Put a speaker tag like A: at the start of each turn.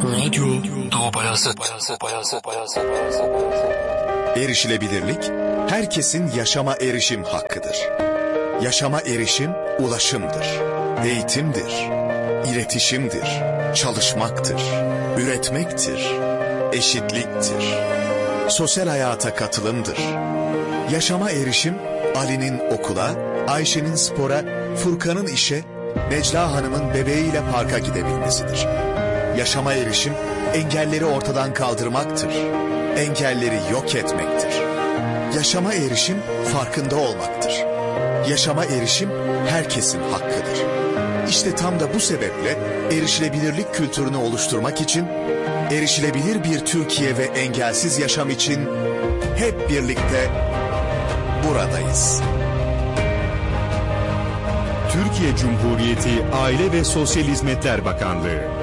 A: Radyo Doğu Bayazıt.
B: Erişilebilirlik, herkesin yaşama erişim hakkıdır. Yaşama erişim, ulaşımdır, eğitimdir, iletişimdir, çalışmaktır, üretmektir, eşitliktir, sosyal hayata katılımdır. Yaşama erişim, Ali'nin okula, Ayşe'nin spora, Furkan'ın işe, Necla Hanım'ın bebeğiyle parka gidebilmesidir. Yaşama erişim, engelleri ortadan kaldırmaktır. Engelleri yok etmektir. Yaşama erişim, farkında olmaktır. Yaşama erişim, herkesin hakkıdır. İşte tam da bu sebeple erişilebilirlik kültürünü oluşturmak için, erişilebilir bir Türkiye ve engelsiz yaşam için hep birlikte buradayız.
C: Türkiye Cumhuriyeti Aile ve Sosyal Hizmetler Bakanlığı